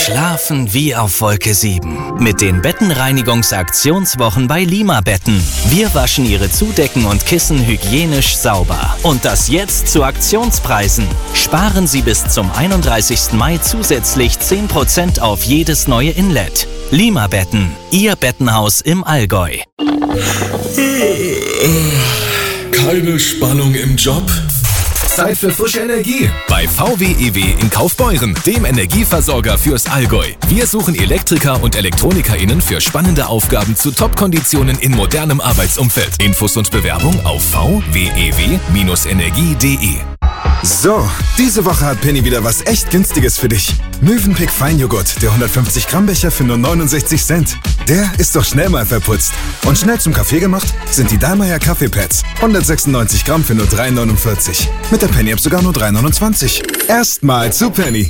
Schlafen wie auf Wolke 7. Mit den Bettenreinigungsaktionswochen bei Lima Betten. Wir waschen Ihre Zudecken und Kissen hygienisch sauber. Und das jetzt zu Aktionspreisen. Sparen Sie bis zum 31. Mai zusätzlich 10% auf jedes neue Inlet. Lima Betten, Ihr Bettenhaus im Allgäu. Keine Spannung im Job? Zeit für frische Energie bei VW-EW in Kaufbeuren, dem Energieversorger fürs Allgäu. Wir suchen Elektriker und ElektronikerInnen für spannende Aufgaben zu Top-Konditionen in modernem Arbeitsumfeld. Infos und Bewerbung auf vwew-energie.de. So, diese Woche hat Penny wieder was echt Günstiges für dich. Mövenpick Feinjoghurt, der 150 Gramm Becher für nur 69 Cent. Der ist doch schnell mal verputzt. Und schnell zum Kaffee gemacht sind die Dallmayr Kaffeepads. 196 Gramm für nur 3,49. Mit der Penny-App sogar nur 3,29. Erstmal zu Penny.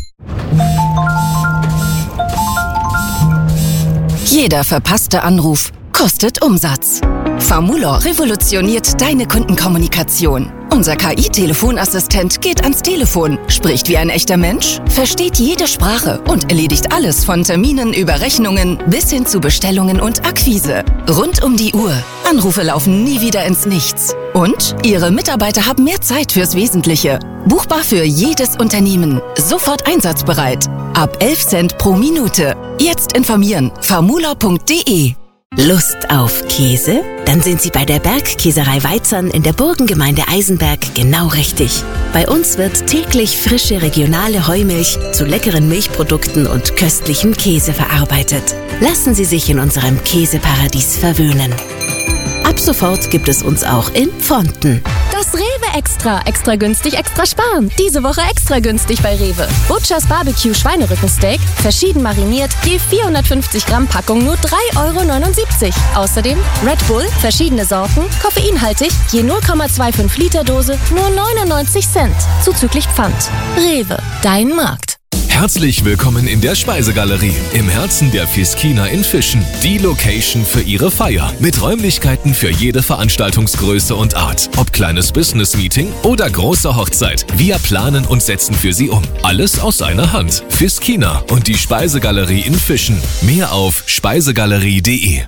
Jeder verpasste Anruf kostet Umsatz. Famulor revolutioniert deine Kundenkommunikation. Unser KI-Telefonassistent geht ans Telefon, spricht wie ein echter Mensch, versteht jede Sprache und erledigt alles von Terminen über Rechnungen bis hin zu Bestellungen und Akquise. Rund um die Uhr. Anrufe laufen nie wieder ins Nichts. Und Ihre Mitarbeiter haben mehr Zeit fürs Wesentliche. Buchbar für jedes Unternehmen. Sofort einsatzbereit. Ab 11 Cent pro Minute. Jetzt informieren. famulor.de. Lust auf Käse? Dann sind Sie bei der Bergkäserei Weizern in der Burgengemeinde Eisenberg genau richtig. Bei uns wird täglich frische regionale Heumilch zu leckeren Milchprodukten und köstlichem Käse verarbeitet. Lassen Sie sich in unserem Käseparadies verwöhnen. Ab sofort gibt es uns auch in Pfonten. Das Rewe Extra. Extra günstig, extra sparen. Diese Woche extra günstig bei Rewe. Butchers Barbecue Schweinerückensteak, verschieden mariniert, je 450 Gramm Packung nur 3,79 €. Außerdem Red Bull, verschiedene Sorten, koffeinhaltig, je 0,25 Liter Dose, nur 99 Cent. Zuzüglich Pfand. Rewe, dein Markt. Herzlich willkommen in der Speisegalerie im Herzen der Fiskina in Fischen. Die Location für Ihre Feier mit Räumlichkeiten für jede Veranstaltungsgröße und Art. Ob kleines Business-Meeting oder große Hochzeit. Wir planen und setzen für Sie um. Alles aus einer Hand. Fiskina und die Speisegalerie in Fischen. Mehr auf speisegalerie.de.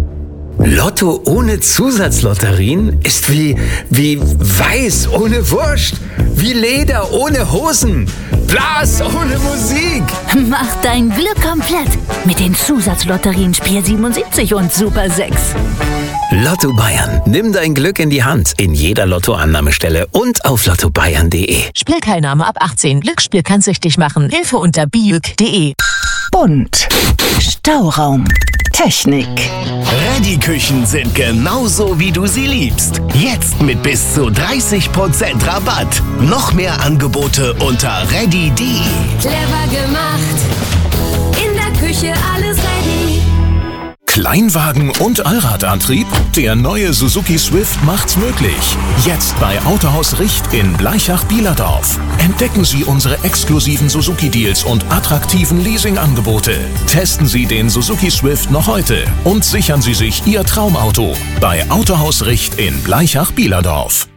Lotto ohne Zusatzlotterien ist wie Weiß ohne Wurst, wie Leder ohne Hosen, Blas ohne Musik. Mach dein Glück komplett mit den Zusatzlotterien Spiel 77 und Super 6. Lotto Bayern. Nimm dein Glück in die Hand. In jeder Lottoannahmestelle und auf lottobayern.de. Spielteilnahme ab 18. Glücksspiel kann süchtig machen. Hilfe unter biüg.de. Bunt. Stauraum. Technik. Ready-Küchen sind genauso, wie du sie liebst. Jetzt mit bis zu 30% Rabatt. Noch mehr Angebote unter ready.de. Clever gemacht. In der Küche alles ready. Kleinwagen und Allradantrieb? Der neue Suzuki Swift macht's möglich. Jetzt bei Autohaus Richt in Blaichach-Bielerdorf. Entdecken Sie unsere exklusiven Suzuki-Deals und attraktiven Leasing-Angebote. Testen Sie den Suzuki Swift noch heute und sichern Sie sich Ihr Traumauto bei Autohaus Richt in Blaichach-Bielerdorf.